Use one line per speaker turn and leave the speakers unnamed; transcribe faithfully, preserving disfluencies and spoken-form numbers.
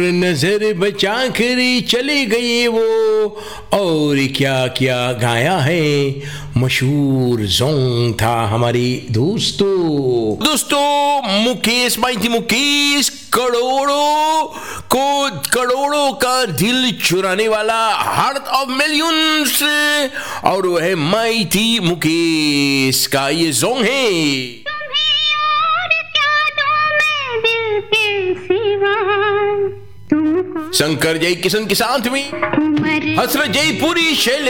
नजर बचा कर चली गई वो, और क्या क्या गाया है। मशहूर सॉन्ग था हमारी दोस्तों दोस्तों मुकेश भाई थी। मुकेश करोड़ों को करोड़ों का दिल चुराने वाला, हार्ट ऑफ मिलियंस, और वो है माई थी मुकेश का ये सॉन्ग है। शंकर जय किशन के साथ में हसरत जयपुरी शैल